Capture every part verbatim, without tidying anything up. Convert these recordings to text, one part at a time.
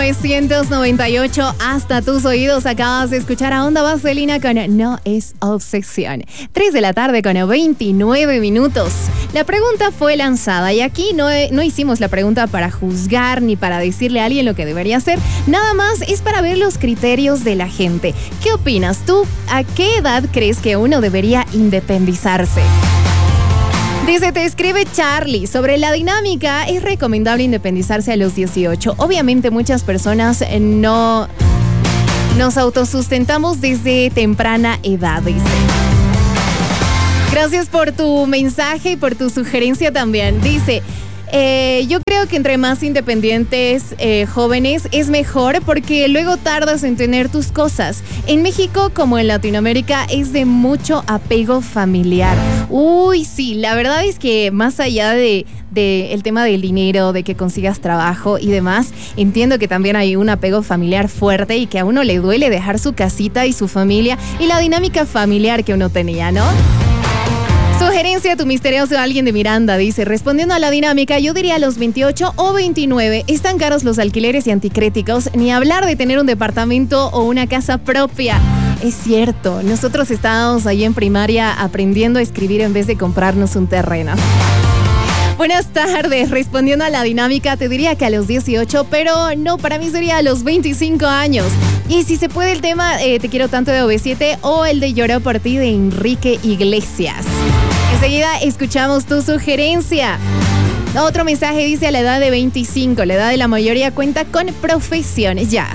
novecientos noventa y ocho hasta tus oídos. Acabas de escuchar a Onda Vaselina con No es Obsesión. tres de la tarde con veintinueve minutos. La pregunta fue lanzada y aquí no, no hicimos la pregunta para juzgar ni para decirle a alguien lo que debería hacer. Nada más es para ver los criterios de la gente. ¿Qué opinas tú? ¿A qué edad crees que uno debería independizarse? Dice, te escribe Charlie, sobre la dinámica, es recomendable independizarse a los dieciocho. Obviamente muchas personas no nos autosustentamos desde temprana edad, dice. Gracias por tu mensaje y por tu sugerencia también. Dice, eh, yo creo que entre más independientes eh, jóvenes es mejor porque luego tardas en tener tus cosas. En México como en Latinoamérica es de mucho apego familiar. Uy, sí, la verdad es que más allá de, de el tema del dinero, de que consigas trabajo y demás, entiendo que también hay un apego familiar fuerte y que a uno le duele dejar su casita y su familia y la dinámica familiar que uno tenía, ¿no? Sugerencia, tu misterioso alguien de Miranda dice, respondiendo a la dinámica, yo diría a los veintiocho o veintinueve, están caros los alquileres y anticréticos, ni hablar de tener un departamento o una casa propia. Es cierto, nosotros estábamos ahí en primaria aprendiendo a escribir en vez de comprarnos un terreno. Buenas tardes, respondiendo a la dinámica, te diría que a los dieciocho, pero no, para mí sería a los veinticinco años. Y si se puede el tema eh, Te quiero tanto de O V siete o el de Lloró por ti de Enrique Iglesias. Enseguida escuchamos tu sugerencia. Otro mensaje dice a la edad de veinticinco, la edad de la mayoría cuenta con profesiones ya.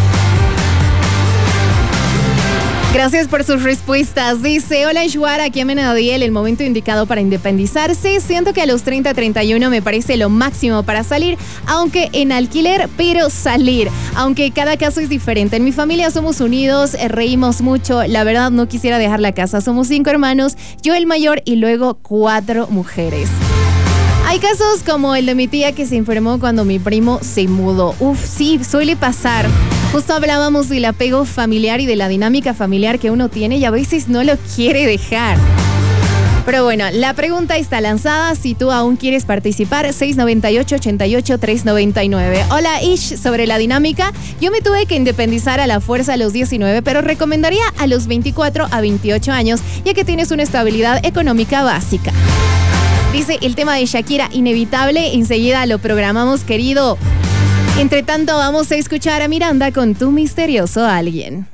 Gracias por sus respuestas. Dice, hola Shuara, aquí a Menadiel, el momento indicado para independizarse. Siento que a los treinta, treinta y uno me parece lo máximo para salir, aunque en alquiler, pero salir. Aunque cada caso es diferente. En mi familia somos unidos, eh, reímos mucho. La verdad no quisiera dejar la casa. Somos cinco hermanos, yo el mayor y luego cuatro mujeres. Hay casos como el de mi tía que se enfermó cuando mi primo se mudó. Uf, sí, suele pasar. Justo hablábamos del apego familiar y de la dinámica familiar que uno tiene y a veces no lo quiere dejar. Pero bueno, la pregunta está lanzada. Si tú aún quieres participar, seis noventa y ocho, ochenta y ocho, trescientos noventa y nueve. Hola Ish, sobre la dinámica. Yo me tuve que independizar a la fuerza a los diecinueve, pero recomendaría a los veinticuatro a veintiocho años, ya que tienes una estabilidad económica básica. Dice, el tema de Shakira, inevitable, enseguida lo programamos, querido. Entre tanto, vamos a escuchar a Miranda con Tu misterioso alguien.